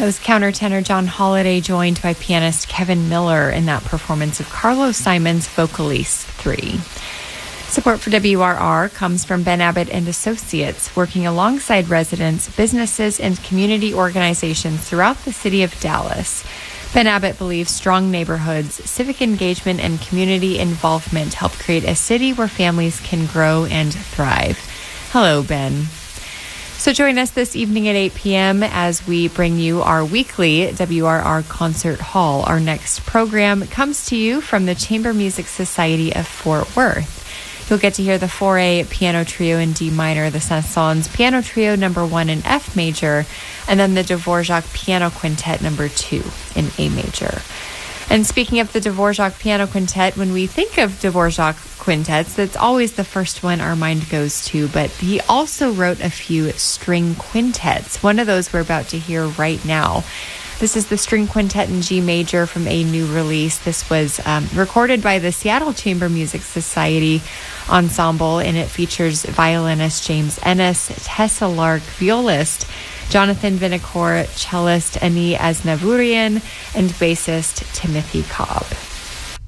That was countertenor John Holliday, joined by pianist Kevin Miller in that performance of Carlos Simon's Vocalise 3. Support for WRR comes from Ben Abbott and Associates, working alongside residents, businesses, and community organizations throughout the city of Dallas. Ben Abbott believes strong neighborhoods, civic engagement, and community involvement help create a city where families can grow and thrive. Hello, Ben. So join us this evening at 8 p.m. as we bring you our weekly WRR Concert Hall. Our next program comes to you from the Chamber Music Society of Fort Worth. You'll get to hear the Fauré Piano Trio in D minor, the Saint-Saëns Piano Trio No. 1 in F major, and then the Dvorak Piano Quintet No. 2 in A major. And speaking of the Dvorak Piano Quintet, when we think of Dvorak quintets, that's always the first one our mind goes to, but he also wrote a few string quintets. One of those we're about to hear right now. This is the String Quintet in G major from a new release. This was recorded by the Seattle Chamber Music Society Ensemble, and it features violinist James Ennis, Tessa Lark, violist Jonathan Vinocourt, cellist Ani Aznavourian, and bassist Timothy Cobb.